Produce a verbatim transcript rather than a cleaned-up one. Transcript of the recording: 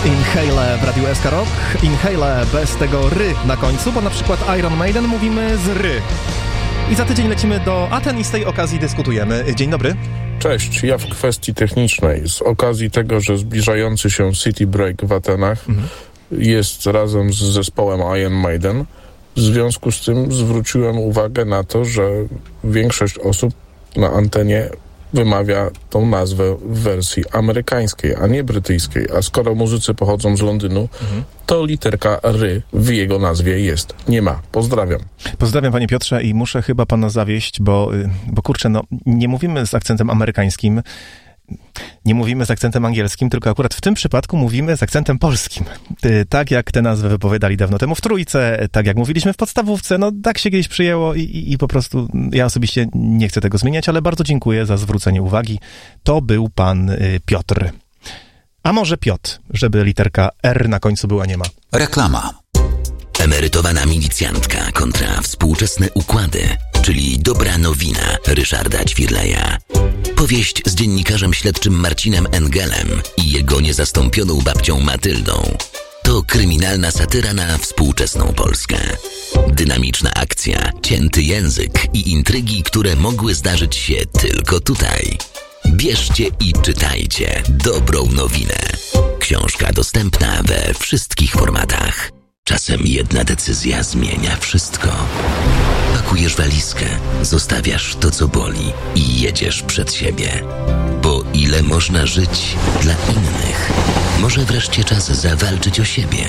Inhale w Radiu S K Rock. Inhale bez tego ry na końcu, bo na przykład Iron Maiden mówimy z ry. I za tydzień lecimy do Aten i z tej okazji dyskutujemy. Dzień dobry. Cześć, ja w kwestii technicznej. Z okazji tego, że zbliżający się City Break w Atenach mhm. jest razem z zespołem Iron Maiden, w związku z tym zwróciłem uwagę na to, że większość osób na antenie wymawia tą nazwę w wersji amerykańskiej, a nie brytyjskiej. A skoro muzycy pochodzą z Londynu, mhm. to literka ry w jego nazwie jest. Nie ma. Pozdrawiam. Pozdrawiam, panie Piotrze, i muszę chyba pana zawieść, bo, bo kurczę, no nie mówimy z akcentem amerykańskim, nie mówimy z akcentem angielskim, tylko akurat w tym przypadku mówimy z akcentem polskim. Tak jak tę nazwę wypowiadali dawno temu w Trójce, tak jak mówiliśmy w podstawówce, no tak się kiedyś przyjęło i, i, i po prostu ja osobiście nie chcę tego zmieniać, ale bardzo dziękuję za zwrócenie uwagi. To był pan y, Piotr. A może Piotr, żeby literka R na końcu była nie ma. Reklama. Emerytowana milicjantka kontra współczesne układy, czyli dobra nowina Ryszarda Ćwirleja. Powieść z dziennikarzem śledczym Marcinem Engelem i jego niezastąpioną babcią Matyldą. To kryminalna satyra na współczesną Polskę. Dynamiczna akcja, cięty język i intrygi, które mogły zdarzyć się tylko tutaj. Bierzcie i czytajcie dobrą nowinę. Książka dostępna we wszystkich formatach. Czasem jedna decyzja zmienia wszystko. Pakujesz walizkę, zostawiasz to, co boli i jedziesz przed siebie. Bo ile można żyć dla innych? Może wreszcie czas zawalczyć o siebie.